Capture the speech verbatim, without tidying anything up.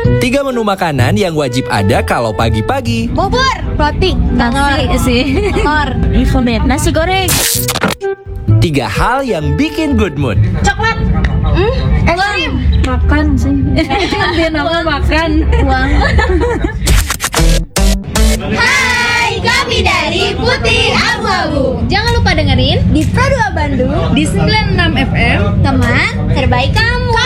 Tiga menu makanan yang wajib ada kalau pagi-pagi. Bubur, roti, Nasi sih. telur, Infomet, nasi goreng. Tiga hal yang bikin good mood. coklat, hmm, es krim, Makan sih. Dia nama makan. uang. Hai, kami dari Putih Abu-Abu. Jangan lupa dengerin di Pro dua Bandung Di sembilan puluh enam F M. teman terbaik kamu.